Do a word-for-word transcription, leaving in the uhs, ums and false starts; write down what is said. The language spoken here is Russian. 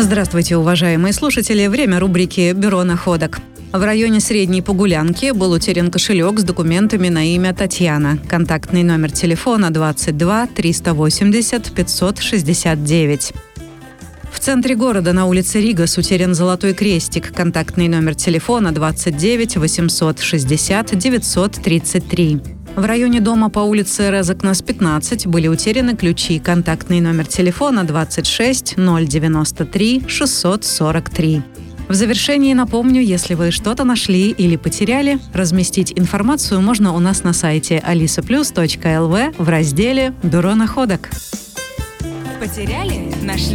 Здравствуйте, уважаемые слушатели. Время рубрики «Бюро находок». В районе Средней Погулянки был утерян кошелек с документами на имя Татьяна. Контактный номер телефона двадцать два триста восемьдесят пятьсот шестьдесят девять. В центре города на улице Ригас утерян золотой крестик. Контактный номер телефона двадцать девять восемьсот шестьдесят девятьсот тридцать три. В районе дома по улице Резакнас, пятнадцать были утеряны ключи. Контактный номер телефона двадцать шесть ноль девяносто три шестьсот сорок три. В завершении напомню, если вы что-то нашли или потеряли, разместить информацию можно у нас на сайте алиса плюс точка эл ви в разделе «Бюро находок». Потеряли? Нашли?